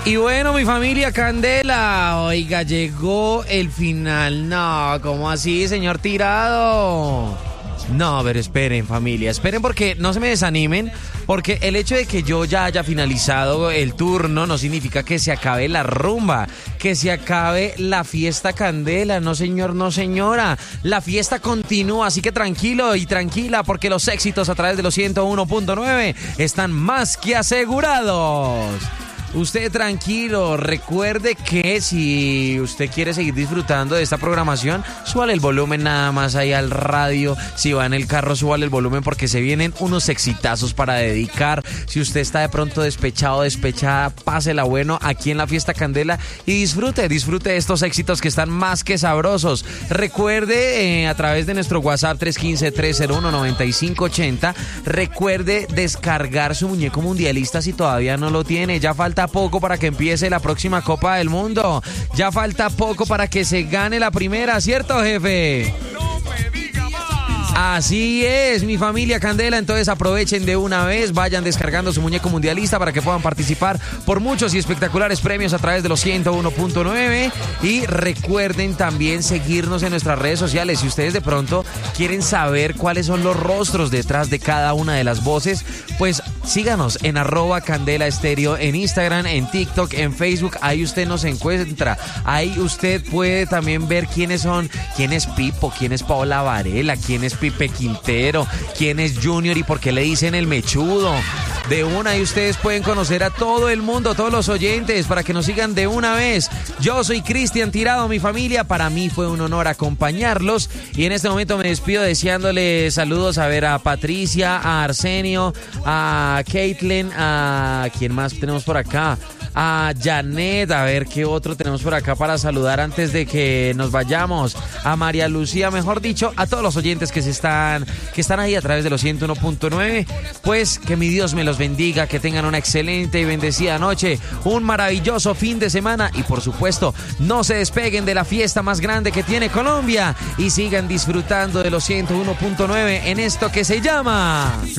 Y bueno, mi familia Candela, oiga, llegó el final. No, ¿cómo así, señor Tirado? No, pero esperen, familia, esperen porque no se me desanimen, porque el hecho de que yo ya haya finalizado el turno no significa que se acabe la rumba, que se acabe la fiesta Candela. No, señor, no, señora. La fiesta continúa, así que tranquilo y tranquila, porque los éxitos a través de los 101.9 están más que asegurados. Usted tranquilo, recuerde que si usted quiere seguir disfrutando de esta programación, súbale el volumen nada más ahí al radio. Si va en el carro, súbale el volumen porque se vienen unos exitazos para dedicar. Si usted está de pronto despechado, despechada, pásela bueno aquí en la fiesta Candela y disfrute de estos éxitos que están más que sabrosos. Recuerde a través de nuestro WhatsApp 315-301-9580, recuerde descargar su muñeco mundialista si todavía no lo tiene. Ya falta poco para que empiece la próxima Copa del Mundo. Ya falta poco para que se gane la primera, ¿cierto, jefe? Así es, mi familia Candela, entonces aprovechen de una vez, vayan descargando su muñeco mundialista para que puedan participar por muchos y espectaculares premios a través de los 101.9 y recuerden también seguirnos en nuestras redes sociales. Si ustedes de pronto quieren saber cuáles son los rostros detrás de cada una de las voces, pues síganos en @CandelaEstéreo en Instagram, en TikTok, en Facebook, ahí usted nos encuentra, ahí usted puede también ver quiénes son, quién es Pipo, quién es Paola Varela, quién es Pipe Quintero, quién es Junior y por qué le dicen el mechudo. De una, y ustedes pueden conocer a todo el mundo, todos los oyentes, para que nos sigan de una vez. Yo soy Cristian Tirado, mi familia, para mí fue un honor acompañarlos y en este momento me despido deseándoles saludos a ver a Patricia, a Arsenio, a Caitlin, a ¿quién más tenemos por acá? A Janet, a ver qué otro tenemos por acá para saludar antes de que nos vayamos, a María Lucía, mejor dicho, a todos los oyentes que están ahí a través de los 101.9, pues que mi Dios me los bendiga, que tengan una excelente y bendecida noche, un maravilloso fin de semana y por supuesto no se despeguen de la fiesta más grande que tiene Colombia y sigan disfrutando de los 101.9 en esto que se llama